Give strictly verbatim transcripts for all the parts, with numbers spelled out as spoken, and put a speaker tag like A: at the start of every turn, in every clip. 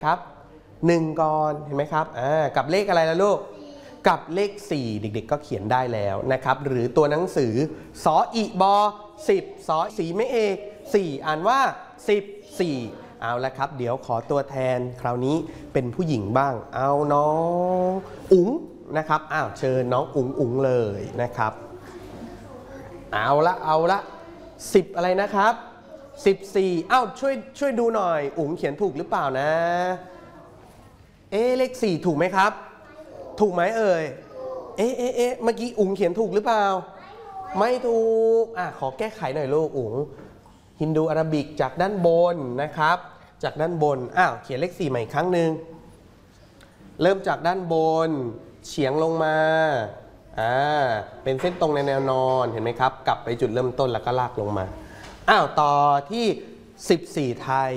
A: ครับหนึ่งก่อนเห็นไหมครับอ่ากับเลขอะไรล่ะลูกกับเลขสี่เด็กๆก็เขียนได้แล้วนะครับหรือตัวหนังสือสออีบอสิบสอสีไม่เอกสี่อ่านว่าสิบสี่เอาละครับเดี๋ยวขอตัวแทนคราวนี้เป็นผู้หญิงบ้างเอาน้องอุ๋งนะครับอ้าวเชิญน้องอุ๋งอุ๋งเลยนะครับเอาละเอาละสิบอะไรนะครับสิบสี่อ้าวช่วยช่วยดูหน่อยอุ๋งเขียนถูกหรือเปล่านะเอ๊ะเลขสี่ถูกไหมครับถูกไหมเอ่ยเอ๊ะเอ๊ะเอ๊ะเมื่อกี้อุ๋งเขียนถูกหรือเปล่าไม่ถูกอ่ะขอแก้ไขหน่อยลูกอุ๋งฮินดูอาราบิกจากด้านบนนะครับจากด้านบนอ้าวเขียนเลขสี่ใหม่อีกครั้งหนึ่งเริ่มจากด้านบนเฉียงลงมาอ่าเป็นเส้นตรงในแนวนอนเห็นไหมครับกลับไปจุดเริ่มต้นแล้วก็ลากลงมาอ้าวต่อที่สิบสี่ไทย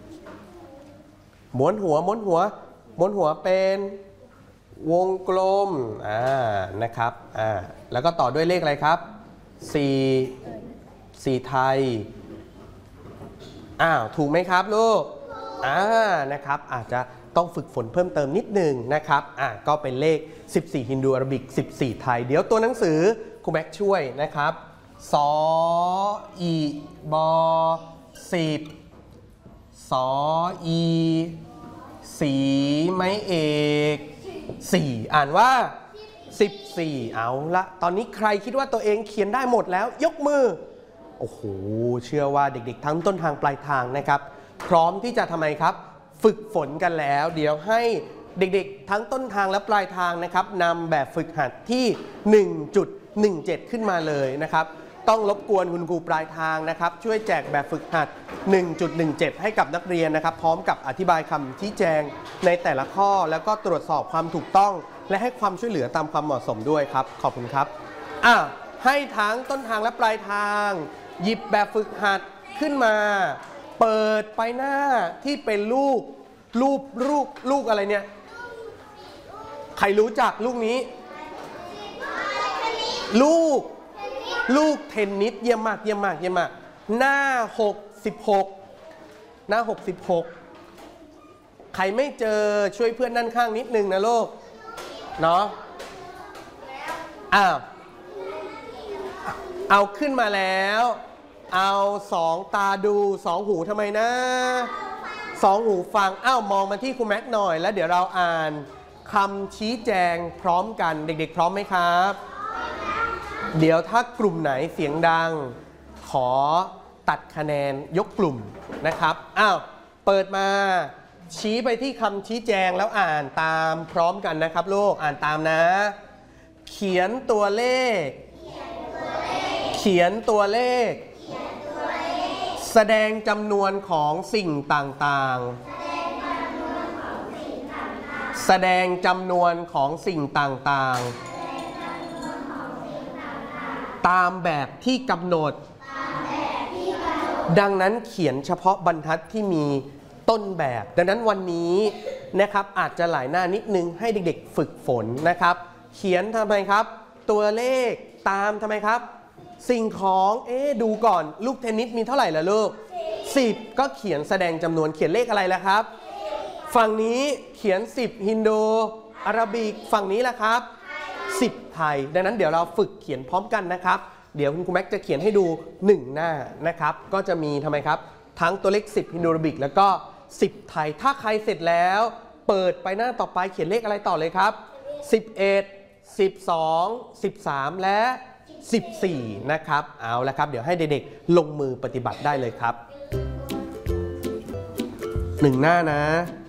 A: ม้วนหัวม้วนหัวม้วนหัวเป็นวงกลมอ่านะครับอ่าแล้วก็ต่อด้วยเลขอะไรครับสี่สี่ไทยอ้าวถูกไหมครับลูกอ่านะครับอาจจะต้องฝึกฝนเพิ่มเติมนิดนึงนะครับอ่าก็เป็นเลขสิบสี่ฮินดูอาราบิกสิบสี่ไทยเดี๋ยวตัวหนังสือครูแม็กช่วยนะครับสออีบอสิบสออีสีไม้เอกสี่อ่านว่าสิบสี่เอาละตอนนี้ใครคิดว่าตัวเองเขียนได้หมดแล้วยกมือโอ้โหเชื่อว่าเด็กๆทั้งต้นทางปลายทางนะครับพร้อมที่จะทำไมครับฝึกฝนกันแล้วเดี๋ยวให้เด็กๆทั้งต้นทางและปลายทางนะครับนำแบบฝึกหัดที่ หนึ่งจุดหนึ่งเจ็ด ขึ้นมาเลยนะครับต้องรบกวนคุณครูปลายทางนะครับช่วยแจกแบบฝึกหัด หนึ่งจุดหนึ่งเจ็ด ให้กับนักเรียนนะครับพร้อมกับอธิบายคำชี้แจงในแต่ละข้อแล้วก็ตรวจสอบความถูกต้องและให้ความช่วยเหลือตามความเหมาะสมด้วยครับขอบคุณครับอ่ะให้ทั้งต้นทางและปลายทางหยิบแบบฝึกหัดขึ้นมาเปิดไปหน้าที่เป็นรูปรูปรูปลูกอะไรเนี่ยใครรู้จักลูกนี้ลูกลูกเทนนิสเยี่ยมมากเยี่ยมมากเยี่ยมมากหน้าหกสิบหกหน้าหกสิบหกใครไม่เจอช่วยเพื่อนด้านข้างนิดนึงนะลูกเนาะอ้าวเอาขึ้นมาแล้วเอาสองตาดูสองหูทำไมนะสองหูฟังอ้าวมองมาที่ครูแม็กหน่อยแล้วเดี๋ยวเราอ่านคำชี้แจงพร้อมกันเด็กๆพร้อมไหมครับเดี๋ยวถ้ากลุ่มไหนเสียงดังขอตัดคะแนนยกกลุ่มนะครับอ้าวเปิดมาชี้ไปที่คำชี้แจงแล้วอ่านตามพร้อมกันนะครับลูกอ่านตามนะเขียนตัวเลขเขียนตัวเลขแสดงจำนวนของสิ่งต่างๆแสดงจำนวนของสิ่งต่างๆตามแบบที่กำหนดดังนั้นเขียนเฉพาะบรรทัดที่มีต้นแบบดังนั้นวันนี้นะครับอาจจะหลายหน้านิดนึงให้เด็กๆฝึกฝนนะครับเขียนทำไมครับตัวเลขตามทำไมครับสิ่งของเอ๊ะดูก่อนลูกเทนนิสมีเท่าไหร่ล่ะลูกสิบก็เขียนแสดงจำนวนเขียนเลขอะไรล่ะครับฝั่งนี้เขียนสิบฮินดูอาราบิกฝั่งนี้ล่ะครับสิบไทยดังนั้นเดี๋ยวเราฝึกเขียนพร้อมกันนะครับเดี๋ยวคุณครูแม็กจะเขียนให้ดูหนึ่งหน้านะครับก็จะมีทำไมครับทั้งตัวเลขสิบฮินดูอาราบิกแล้วก็สิบไทยถ้าใครเสร็จแล้วเปิดไปหน้าต่อไปเขียนเลขอะไรต่อเลยครับสิบเอ็ด สิบสอง สิบสามและสิบสี่นะครับเอาละครับเดี๋ยวให้เด็กๆลงมือปฏิบัติได้เลยครับหนึ่งหน้านะ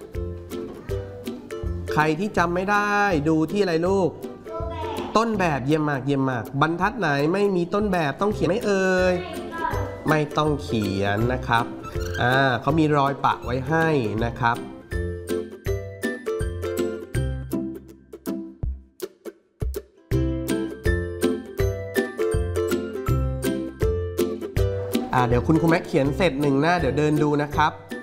A: ใครที่จำไม่ได้ดูที่อะไรลูกต้นแบบเยี่ยมมากเยี่ยมมากบรรทัดไหนไม่มีต้นแบบต้องเขียนไม่เอ่ยไม่ต้องเขียนนะครับอ่าเขามีรอยปะไว้ให้นะครับอ่าเดี๋ยวคุณครูแม็กเขียนเสร็จหนึ่งหน้าเดี๋ยวเดินดูนะครับ